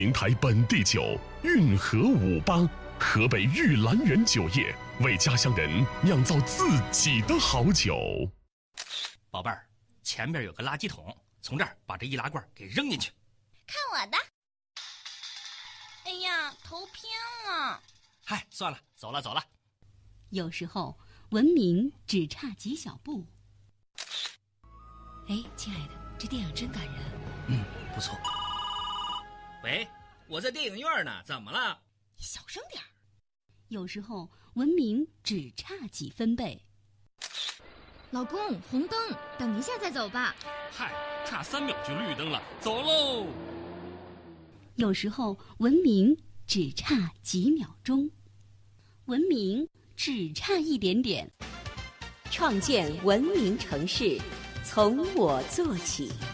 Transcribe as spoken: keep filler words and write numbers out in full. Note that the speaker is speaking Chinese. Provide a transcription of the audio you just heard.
平台本地酒运河五八，河北玉兰园酒业为家乡人酿造自己的好酒。 宝贝儿，前边有个垃圾桶，从这儿把这易拉罐给扔进去。 看我的！哎呀，头偏了。 嗨，算了，走了走了。 有时候文明只差几小步。 哎，亲爱的，这电影真感人。 嗯，不错。喂，我在电影院呢，怎么了？ 你小声点儿。 有时候文明只差几分贝。 老公，红灯，等一下再走吧。 嗨，差三秒就绿灯了，走喽。 有时候文明只差几秒钟，文明只差一点点。 创建文明城市，从我做起。